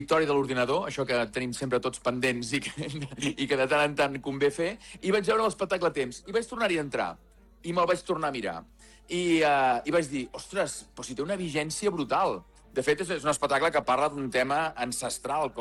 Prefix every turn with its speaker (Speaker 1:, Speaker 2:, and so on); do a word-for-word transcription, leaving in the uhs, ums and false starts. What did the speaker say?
Speaker 1: victòria de l'ordinador, això que tenim sempre tots pendents i que, i que de tant en tant convé fer, i vaig veure l'espectacle a temps, i vaig tornar-hi a entrar, i me'l vaig tornar a mirar. I, uh, i vaig dir, ostres, però si té una vigència brutal. De fet, és, és un espectacle que parla d'un tema ancestral,